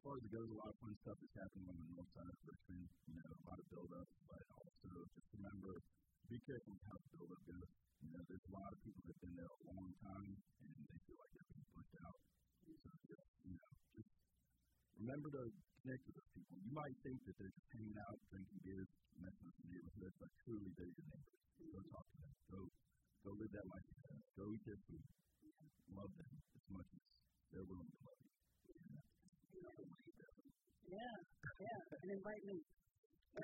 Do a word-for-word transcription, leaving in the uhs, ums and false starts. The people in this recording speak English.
far as it goes, a lot of fun stuff is happening on the north side of Richmond. You know, a lot of build-up, but also just remember, be careful with how the build-up goes. You know, there's a lot of people that have been there a long time, and they feel like they're being pushed out. So, just, you know, just remember to connect with those people. You might think that they're just hanging out, drinking beers, messing with the neighborhood, but truly they're your neighbors. Go talk to them. Go, go live that life with them. Go eat their food. Love them as much as they're willing to love you. Yeah, yeah, and invite me.